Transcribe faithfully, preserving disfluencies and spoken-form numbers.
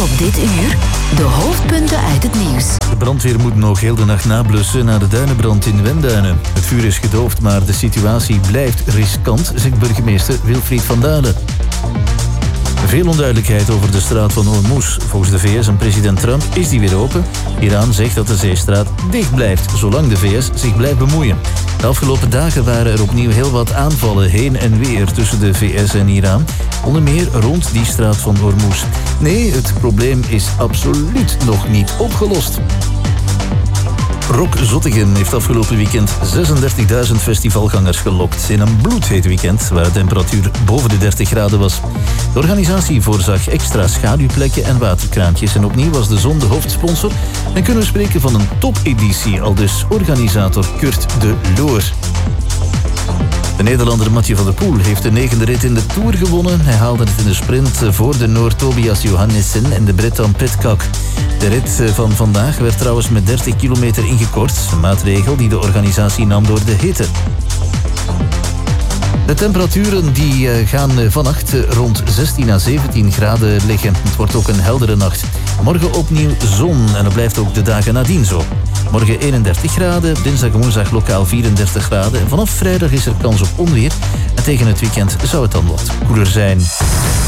Op dit uur de hoofdpunten uit het nieuws. De brandweer moet nog heel de nacht nablussen na de duinenbrand in Wenduinen. Het vuur is gedoofd, maar de situatie blijft riskant, zegt burgemeester Wilfried van Dalen. Veel onduidelijkheid over de straat van Hormuz. Volgens de V S en president Trump is die weer open. Iran zegt dat de zeestraat dicht blijft, zolang de V S zich blijft bemoeien. De afgelopen dagen waren er opnieuw heel wat aanvallen heen en weer tussen de V S en Iran. Onder meer rond die straat van Hormuz. Nee, het probleem is absoluut nog niet opgelost. Rock Zottegem heeft afgelopen weekend zesendertigduizend festivalgangers gelokt in een bloedheet weekend waar de temperatuur boven de dertig graden was. De organisatie voorzag extra schaduwplekken en waterkraantjes en opnieuw was de zon de hoofdsponsor en kunnen we spreken van een topeditie, aldus organisator Kurt de Loor. De Nederlander Mathieu van der Poel heeft de negende rit in de Tour gewonnen. Hij haalde het in de sprint voor de Noor Tobias Johannessen en de Brit Dan Pidcock. De rit van vandaag werd trouwens met dertig kilometer ingekort. Een maatregel die de organisatie nam door de hitte. De temperaturen die gaan vannacht rond zestien à zeventien graden liggen. Het wordt ook een heldere nacht. Morgen opnieuw zon en dat blijft ook de dagen nadien zo. Morgen eenendertig graden, dinsdag en woensdag lokaal vierendertig graden. En vanaf vrijdag is er kans op onweer. En tegen het weekend zou het dan wat koeler zijn.